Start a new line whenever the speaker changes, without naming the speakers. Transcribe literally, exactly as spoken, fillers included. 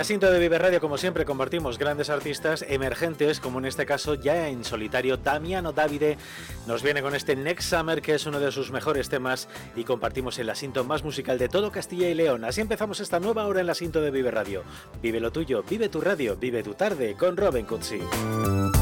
la cinta de Vive Radio, como siempre, compartimos grandes artistas emergentes, como en este caso ya en solitario Damiano Davide nos viene con este Next Summer, que es uno de sus mejores temas, y compartimos el asiento más musical de todo Castilla y León. Así empezamos esta nueva hora en la cinta de Vive Radio. Vive lo tuyo, vive tu radio, vive tu tarde con Robin Cutsi.